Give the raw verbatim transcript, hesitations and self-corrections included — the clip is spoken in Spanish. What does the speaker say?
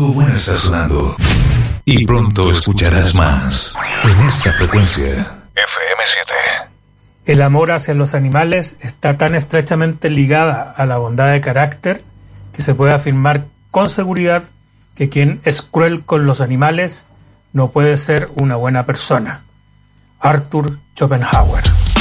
Algo bueno está sonando. Y pronto escucharás más en esta frecuencia. F M siete. El amor hacia los animales está tan estrechamente ligada a la bondad de carácter que se puede afirmar con seguridad que quien es cruel con los animales no puede ser una buena persona. Arthur Schopenhauer.